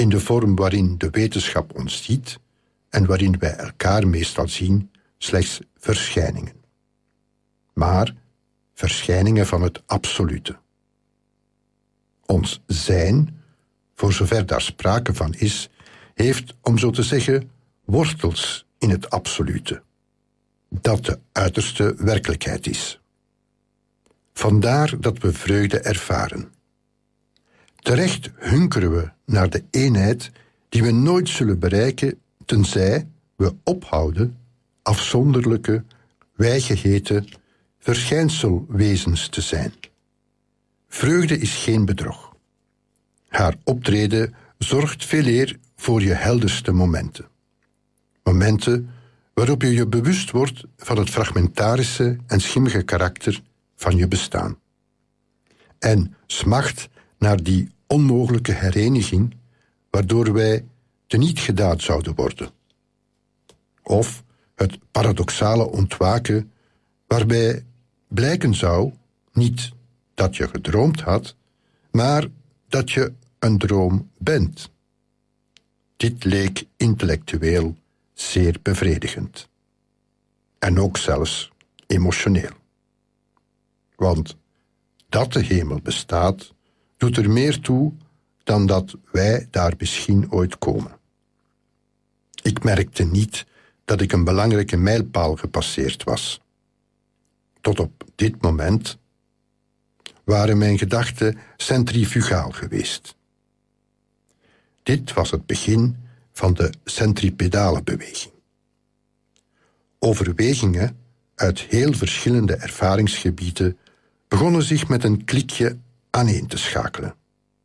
in de vorm waarin de wetenschap ons ziet en waarin wij elkaar meestal zien, slechts verschijningen. Maar verschijningen van het absolute. Ons zijn, voor zover daar sprake van is, heeft, om zo te zeggen, wortels in het absolute, dat de uiterste werkelijkheid is. Vandaar dat we vreugde ervaren. Terecht hunkeren we naar de eenheid die we nooit zullen bereiken, tenzij we ophouden afzonderlijke, wijgeheten verschijnselwezens te zijn. Vreugde is geen bedrog. Haar optreden zorgt veeleer voor je helderste momenten. Momenten waarop je je bewust wordt van het fragmentarische en schimmige karakter van je bestaan. En smacht naar die onmogelijke hereniging waardoor wij teniet gedaan zouden worden. Of het paradoxale ontwaken waarbij blijken zou niet dat je gedroomd had, maar dat je een droom bent. Dit leek intellectueel zeer bevredigend. En ook zelfs emotioneel. Want dat de hemel bestaat, doet er meer toe dan dat wij daar misschien ooit komen. Ik merkte niet dat ik een belangrijke mijlpaal gepasseerd was. Tot op dit moment waren mijn gedachten centrifugaal geweest. Dit was het begin van de centripedale beweging. Overwegingen uit heel verschillende ervaringsgebieden begonnen zich met een klikje aaneen te schakelen.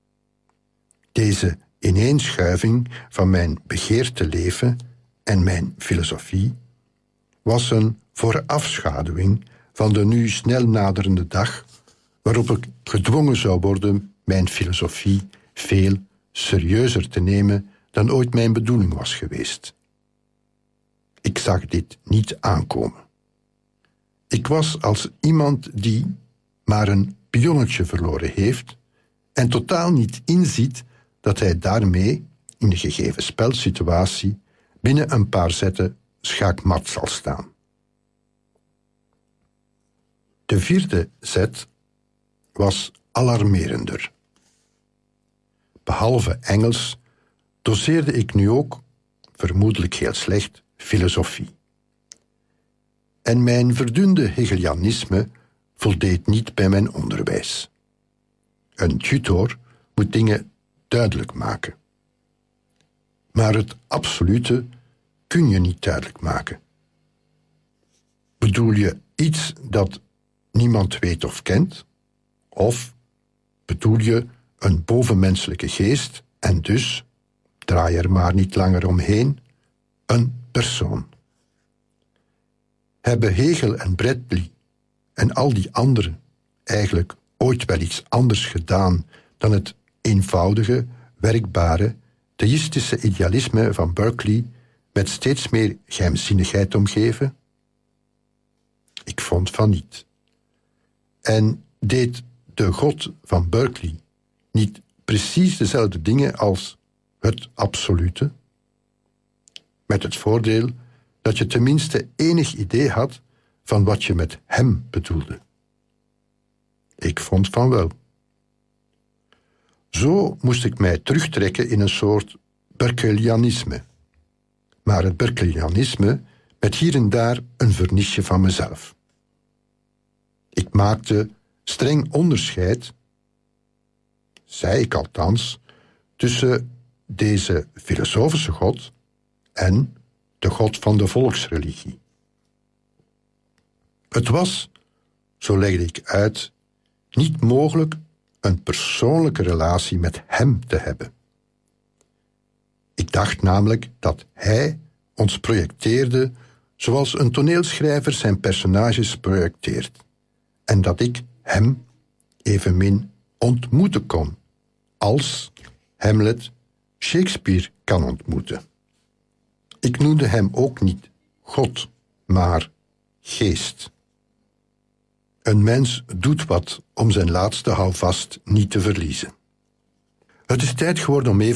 Deze ineenschuiving van mijn begeerte leven en mijn filosofie was een voorafschaduwing van de nu snel naderende dag waarop ik gedwongen zou worden mijn filosofie veel serieuzer te nemen dan ooit mijn bedoeling was geweest. Ik zag dit niet aankomen. Ik was als iemand die maar een pionnetje verloren heeft en totaal niet inziet dat hij daarmee, in de gegeven spelsituatie, binnen een paar zetten schaakmat zal staan. De vierde zet was alarmerender. Behalve Engels doseerde ik nu ook, vermoedelijk heel slecht, filosofie. En mijn verdunde Hegelianisme voldeed niet bij mijn onderwijs. Een tutor moet dingen duidelijk maken. Maar het absolute kun je niet duidelijk maken. Bedoel je iets dat niemand weet of kent? Of bedoel je een bovenmenselijke geest en dus, draai er maar niet langer omheen, een persoon? Hebben Hegel en Bradley en al die anderen eigenlijk ooit wel iets anders gedaan dan het eenvoudige, werkbare, theïstische idealisme van Berkeley met steeds meer geheimzinnigheid omgeven? Ik vond van niet. En deed de God van Berkeley niet precies dezelfde dingen als het absolute? Met het voordeel dat je tenminste enig idee had van wat je met hem bedoelde. Ik vond van wel. Zo moest ik mij terugtrekken in een soort Berkeleyanisme. Maar het Berkeleyanisme met hier en daar een vernisje van mezelf. Ik maakte streng onderscheid, zei ik althans, tussen deze filosofische God en de God van de volksreligie. Het was, zo legde ik uit, niet mogelijk een persoonlijke relatie met hem te hebben. Ik dacht namelijk dat hij ons projecteerde zoals een toneelschrijver zijn personages projecteert, en dat ik hem evenmin ontmoeten kon als Hamlet Shakespeare kan ontmoeten. Ik noemde hem ook niet God, maar geest. Een mens doet wat om zijn laatste houvast niet te verliezen. Het is tijd geworden om even